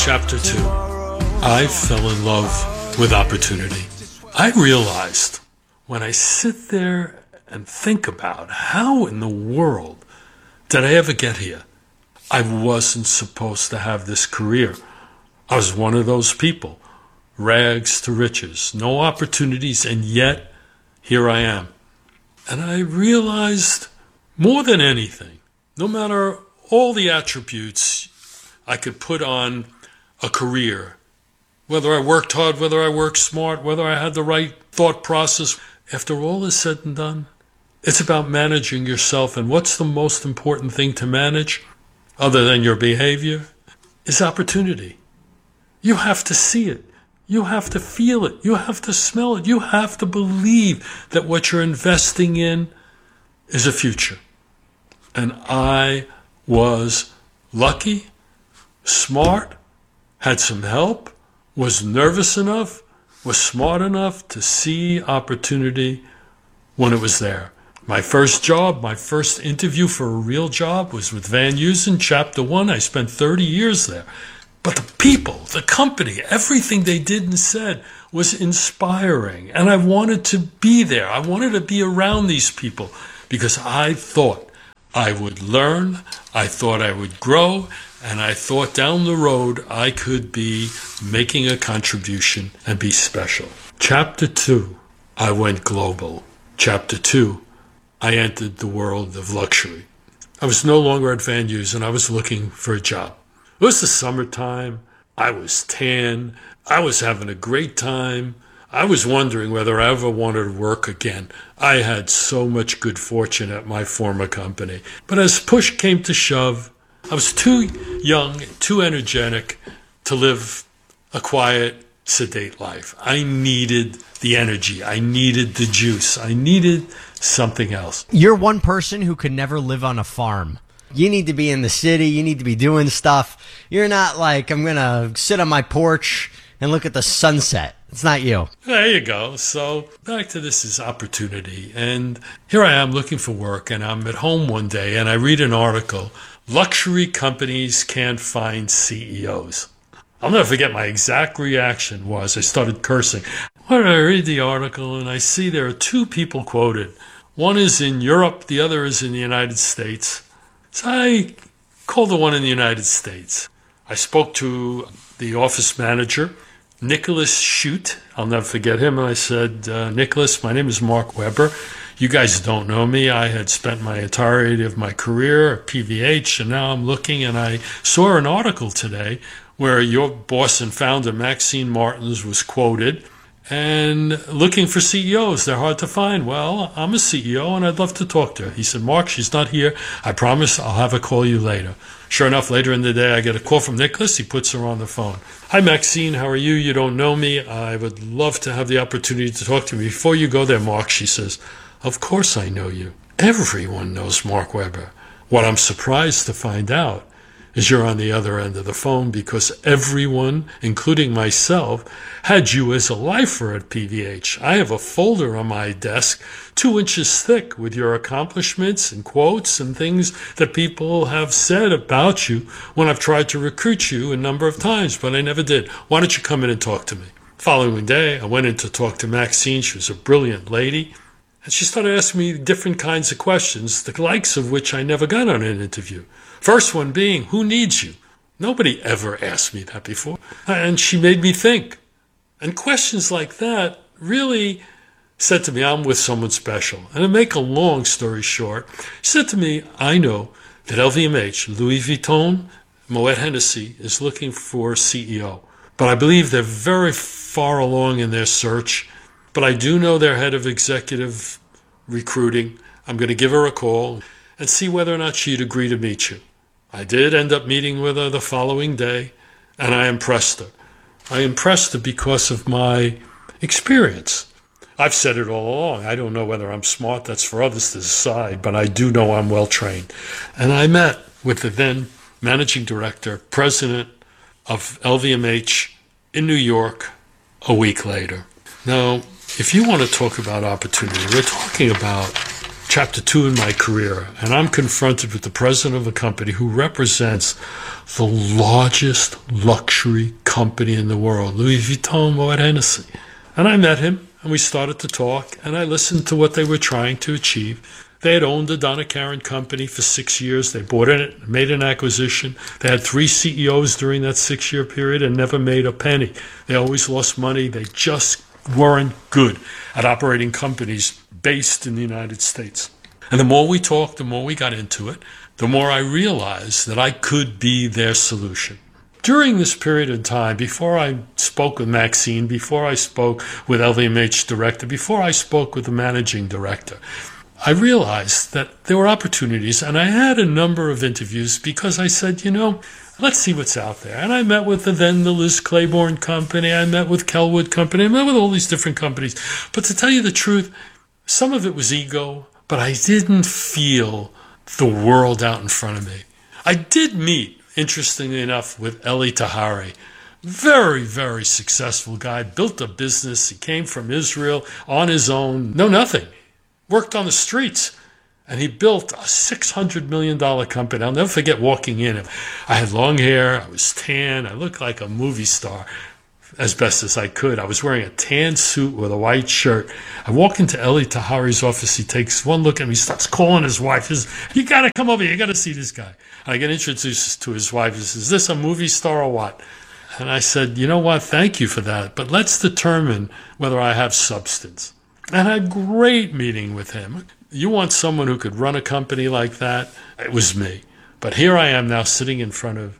Chapter 2. I fell in love with opportunity. I realized when I sit there and think about how in the world did I ever get here? I wasn't supposed to have this career. I was one of those people. Rags to riches, no opportunities, and yet here I am. And I realized more than anything, no matter all the attributes I could put on a career, whether I worked hard, whether I worked smart, whether I had the right thought process, after all is said and done, it's about managing yourself. And what's the most important thing to manage, other than your behavior, is opportunity. You have to see it. You have to feel it. You have to smell it. You have to believe that what you're investing in is a future. And I was lucky, smart, had some help, was nervous enough, was smart enough to see opportunity when it was there. My first job, my first interview for a real job was with Van Heusen, Chapter 1. I spent 30 years there. But the people, the company, everything they did and said was inspiring. And I wanted to be there. I wanted to be around these people because I thought I would learn, I thought I would grow, and I thought down the road I could be making a contribution and be special. Chapter 2, I went global. Chapter 2, I entered the world of luxury. I was no longer at Van Heusen. I was looking for a job. It was the summertime. I was tan. I was having a great time. I was wondering whether I ever wanted to work again. I had so much good fortune at my former company. But as push came to shove, I was too young, too energetic to live a quiet, sedate life. I needed the energy. I needed the juice. I needed something else. You're one person who could never live on a farm. You need to be in the city. You need to be doing stuff. You're not like, I'm going to sit on my porch and look at the sunset. It's not you. There you go. So back to this is opportunity. And here I am looking for work, and I'm at home one day, and I read an article, Luxury Companies Can't Find CEOs. I'll never forget my exact reaction was I started cursing. When I read the article, and I see there are two people quoted. One is in Europe, the other is in the United States. So I called the one in the United States. I spoke to the office manager, Nicholas Shute. I'll never forget him. And I said, Nicholas, my name is Mark Weber. You guys don't know me. I had spent my entirety of my career at PVH, and now I'm looking, and I saw an article today where your boss and founder, Maxine Martins, was quoted, and looking for CEOs. They're hard to find. Well, I'm a CEO, and I'd love to talk to her. He said, Mark, she's not here. I promise I'll have her call you later. Sure enough, later in the day, I get a call from Nicholas. He puts her on the phone. Hi, Maxine. How are you? You don't know me. I would love to have the opportunity to talk to you. Before you go there, Mark, she says, of course I know you. Everyone knows Mark Weber. What I'm surprised to find out is you're on the other end of the phone because everyone, including myself, had you as a lifer at PVH. I have a folder on my desk 2 inches thick with your accomplishments and quotes and things that people have said about you when I've tried to recruit you a number of times, but I never did. Why don't you come in and talk to me? Following day, I went in to talk to Maxine. She was a brilliant lady. And she started asking me different kinds of questions, the likes of which I never got on an interview. First one being, who needs you? Nobody ever asked me that before. And she made me think. And questions like that really said to me, I'm with someone special. And to make a long story short, she said to me, I know that LVMH, Louis Vuitton, Moet Hennessy is looking for a CEO. But I believe they're very far along in their search. But I do know their head of executive recruiting. I'm going to give her a call and see whether or not she'd agree to meet you. I did end up meeting with her the following day, and I impressed her. I impressed her because of my experience. I've said it all along. I don't know whether I'm smart. That's for others to decide, but I do know I'm well trained. And I met with the then managing director, president of LVMH in New York a week later. Now, if you want to talk about opportunity, we're talking about chapter 2 in my career, and I'm confronted with the president of a company who represents the largest luxury company in the world, Louis Vuitton Moet Hennessy. And I met him, and we started to talk, and I listened to what they were trying to achieve. They had owned the Donna Karan company for 6 years. They bought it, made an acquisition. They had 3 CEOs during that 6-year period and never made a penny. They always lost money. They just weren't good at operating companies based in the United States. And the more we talked, the more we got into it, the more I realized that I could be their solution. During this period of time, before I spoke with Maxine, before I spoke with LVMH director, before I spoke with the managing director, I realized that there were opportunities, and I had a number of interviews because I said, let's see what's out there. And I met with the Liz Claiborne company, I met with Kelwood company, I met with all these different companies. But to tell you the truth, some of it was ego, but I didn't feel the world out in front of me. I did meet, interestingly enough, with Eli Tahari. Very, very successful guy, built a business. He came from Israel on his own, no nothing. Worked on the streets, and he built a $600 million company. I'll never forget walking in. I had long hair, I was tan, I looked like a movie star as best as I could. I was wearing a tan suit with a white shirt. I walk into Eli Tahari's office. He takes one look at me, starts calling his wife. He says, you got to come over here, you got to see this guy. And I get introduced to his wife. He says, is this a movie star or what? And I said, you know what, thank you for that, but let's determine whether I have substance. And I had a great meeting with him. You want someone who could run a company like that? It was me. But here I am now sitting in front of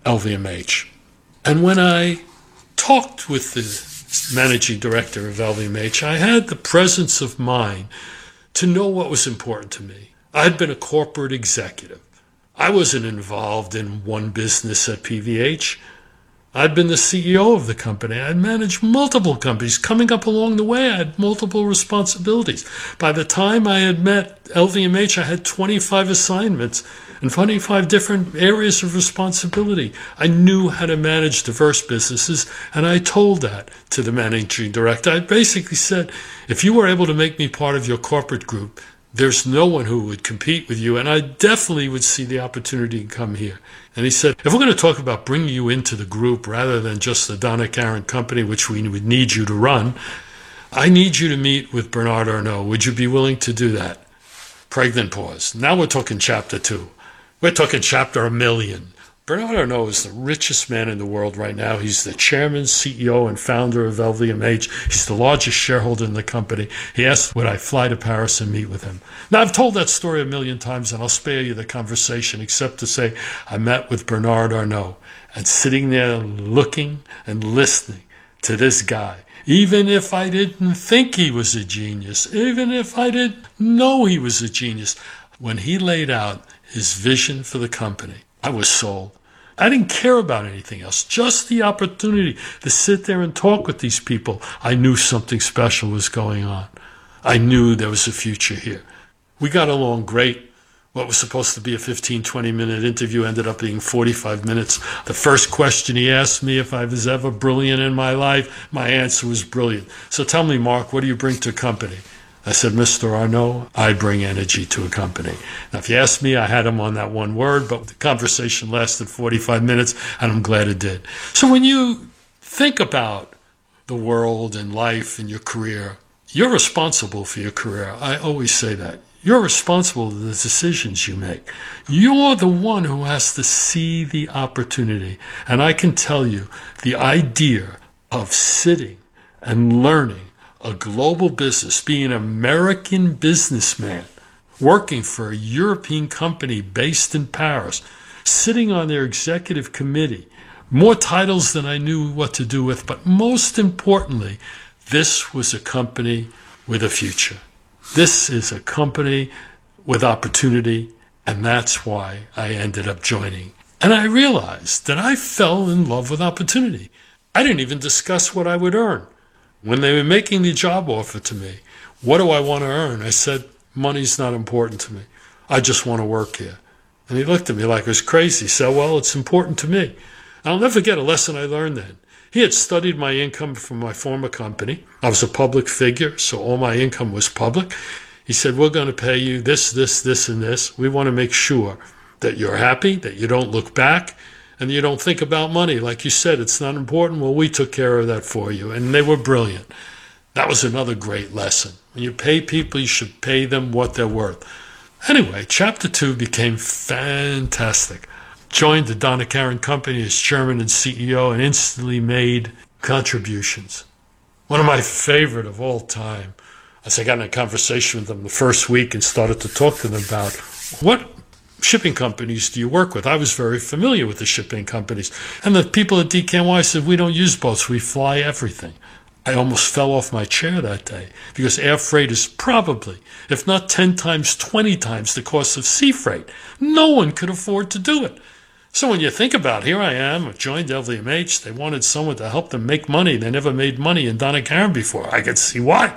LVMH. And when I talked with the managing director of LVMH, I had the presence of mind to know what was important to me. I'd been a corporate executive. I wasn't involved in one business at PVH. I'd been the CEO of the company. I'd managed multiple companies. Coming up along the way, I had multiple responsibilities. By the time I had met LVMH, I had 25 assignments and 25 different areas of responsibility. I knew how to manage diverse businesses, and I told that to the managing director. I basically said, if you were able to make me part of your corporate group, there's no one who would compete with you, and I definitely would see the opportunity to come here. And he said, if we're going to talk about bringing you into the group rather than just the Donna Karan company, which we would need you to run, I need you to meet with Bernard Arnault. Would you be willing to do that? Pregnant pause. Now we're talking chapter 2. We're talking chapter 1,000,000. Bernard Arnault is the richest man in the world right now. He's the chairman, CEO, and founder of LVMH. He's the largest shareholder in the company. He asked, would I fly to Paris and meet with him? Now, I've told that story 1,000,000 times, and I'll spare you the conversation, except to say I met with Bernard Arnault, and sitting there looking and listening to this guy, even if I didn't think he was a genius, even if I didn't know he was a genius, when he laid out his vision for the company, I was sold. I didn't care about anything else, just the opportunity to sit there and talk with these people. I knew something special was going on. I knew there was a future here. We got along great. What was supposed to be a 15, 20-minute interview ended up being 45 minutes. The first question he asked me if I was ever brilliant in my life, my answer was brilliant. So tell me, Mark, what do you bring to a company? I said, Mr. Arnault, I bring energy to a company. Now, if you ask me, I had him on that one word, but the conversation lasted 45 minutes, and I'm glad it did. So when you think about the world and life and your career, you're responsible for your career. I always say that. You're responsible for the decisions you make. You're the one who has to see the opportunity. And I can tell you, the idea of sitting and learning a global business, being an American businessman, working for a European company based in Paris, sitting on their executive committee, more titles than I knew what to do with, but most importantly, this was a company with a future. This is a company with opportunity, and that's why I ended up joining. And I realized that I fell in love with opportunity. I didn't even discuss what I would earn. When they were making the job offer to me, what do I want to earn? I said, money's not important to me. I just want to work here. And he looked at me like I was crazy. He said, well, it's important to me. I'll never forget a lesson I learned then. He had studied my income from my former company. I was a public figure, so all my income was public. He said, we're going to pay you this, this, this, and this. We want to make sure that you're happy, that you don't look back, and you don't think about money. Like you said, it's not important. Well, we took care of that for you. And they were brilliant. That was another great lesson. When you pay people, you should pay them what they're worth. Anyway, Chapter 2 became fantastic. Joined the Donna Karan Company as chairman and CEO and instantly made contributions. One of my favorite of all time. As I got in a conversation with them the first week and started to talk to them about what shipping companies do you work with? I was very familiar with the shipping companies. And the people at DKNY said, we don't use boats, we fly everything. I almost fell off my chair that day because air freight is probably, if not 10 times, 20 times the cost of sea freight. No one could afford to do it. So when you think about it, here I am, I've joined LVMH. They wanted someone to help them make money. They never made money in Donna Karan before. I could see why.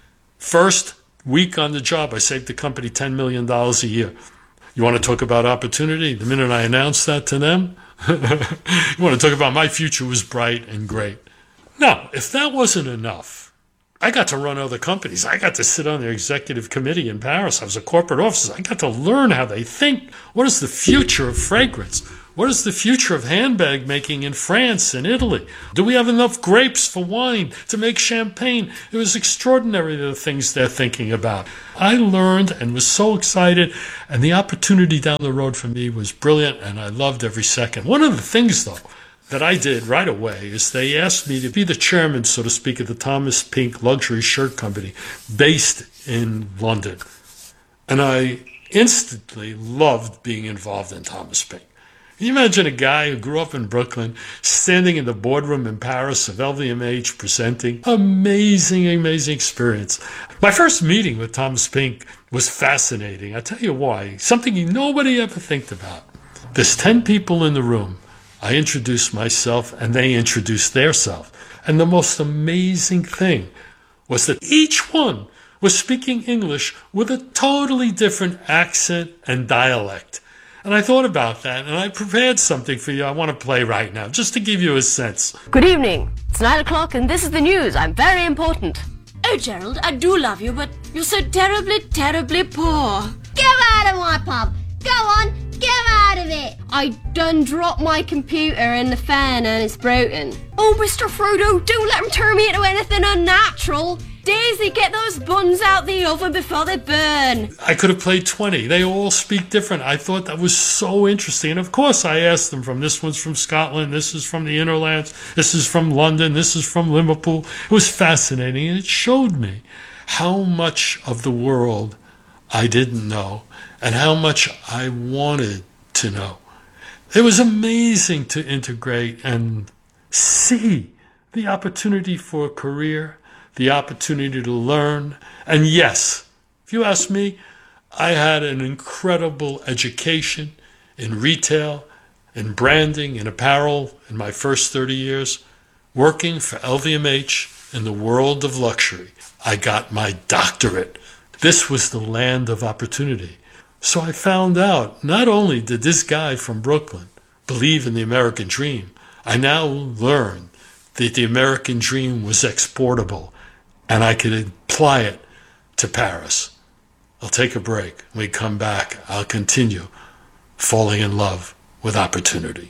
First week on the job, I saved the company $10 million a year. You want to talk about opportunity? The minute I announced that to them, you want to talk about my future was bright and great. Now, if that wasn't enough, I got to run other companies. I got to sit on their executive committee in Paris. I was a corporate officer. I got to learn how they think. What is the future of fragrance? What is the future of handbag making in France and Italy? Do we have enough grapes for wine to make champagne? It was extraordinary the things they're thinking about. I learned and was so excited, and the opportunity down the road for me was brilliant, and I loved every second. One of the things, though, that I did right away is they asked me to be the chairman, so to speak, of the Thomas Pink Luxury Shirt Company based in London. And I instantly loved being involved in Thomas Pink. Can you imagine a guy who grew up in Brooklyn standing in the boardroom in Paris of LVMH presenting? Amazing, amazing experience. My first meeting with Thomas Pink was fascinating. I'll tell you why. Something nobody ever think about. There's 10 people in the room. I introduced myself and they introduced theirself. And the most amazing thing was that each one was speaking English with a totally different accent and dialect. And I thought about that, and I prepared something for you I want to play right now, just to give you a sense. Good evening. It's 9 o'clock, and this is the news. I'm very important. Oh, Gerald, I do love you, but you're so terribly, terribly poor. Get out of my pub! Go on, get out of it! I done dropped my computer in the fan and it's broken. Oh, Mr. Frodo, don't let him turn me into anything unnatural. Daisy, get those buns out the oven before they burn. I could have played 20. They all speak different. I thought that was so interesting. And of course, I asked them this one's from Scotland, this is from the Innerlands, this is from London, this is from Liverpool. It was fascinating, and it showed me how much of the world I didn't know and how much I wanted to know. It was amazing to integrate and see the opportunity for a career, the opportunity to learn. And yes, if you ask me, I had an incredible education in retail, in branding, in apparel in my first 30 years. Working for LVMH in the world of luxury, I got my doctorate. This was the land of opportunity. So I found out, not only did this guy from Brooklyn believe in the American dream, I now learned that the American dream was exportable. And I could apply it to Paris. I'll take a break. When we come back, I'll continue falling in love with opportunity.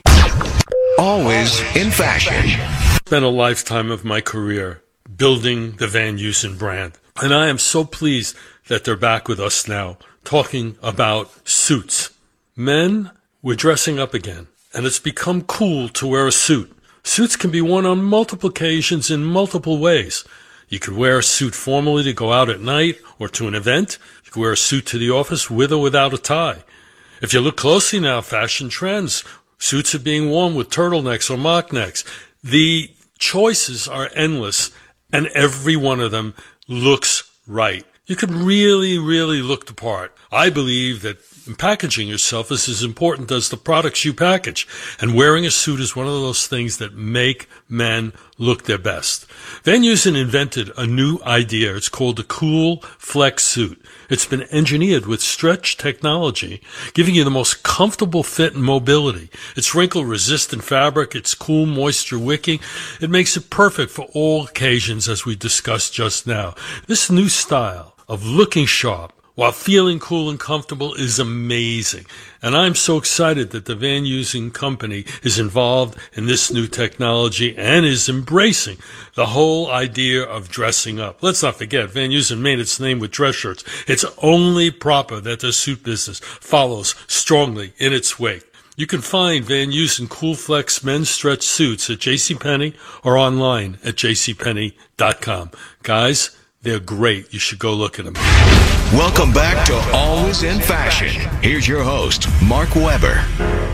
Always in fashion. Spent a lifetime of my career building the Van Heusen brand. And I am so pleased that they're back with us now, talking about suits. Men, we're dressing up again, and it's become cool to wear a suit. Suits can be worn on multiple occasions in multiple ways. You could wear a suit formally to go out at night or to an event. You could wear a suit to the office with or without a tie. If you look closely now, fashion trends, suits are being worn with turtlenecks or mock necks. The choices are endless, and every one of them looks right. You can really, really look the part. I believe that packaging yourself is as important as the products you package. And wearing a suit is one of those things that make men look their best. Van Heusen invented a new idea. It's called the Cool Flex suit. It's been engineered with stretch technology, giving you the most comfortable fit and mobility. It's wrinkle-resistant fabric. It's cool, moisture-wicking. It makes it perfect for all occasions, as we discussed just now. This new style of looking sharp while feeling cool and comfortable is amazing. And I'm so excited that the Van Heusen Company is involved in this new technology and is embracing the whole idea of dressing up. Let's not forget, Van Heusen made its name with dress shirts. It's only proper that the suit business follows strongly in its wake. You can find Van Heusen Cool Flex men's stretch suits at JCPenney or online at jcpenney.com. Guys, they're great. You should go look at them. Welcome back to Always in Fashion. Here's your host, Mark Weber.